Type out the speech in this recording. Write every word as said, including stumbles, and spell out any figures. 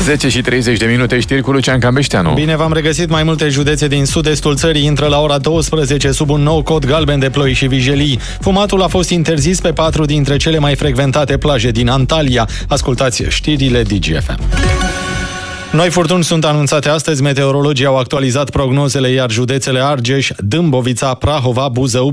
zece și treizeci de minute, știri cu Lucian Cambeșteanu. Bine v-am regăsit. Mai multe județe din sud-estul țării intră la ora douăsprezece sub un nou cod galben de ploi și vijelii. Fumatul a fost interzis pe patru dintre cele mai frecventate plaje din Antalya. Ascultați știrile D G F M. Noi furtuni sunt anunțate astăzi. Meteorologii au actualizat prognozele, iar județele Argeș, Dâmbovița, Prahova, Buzău,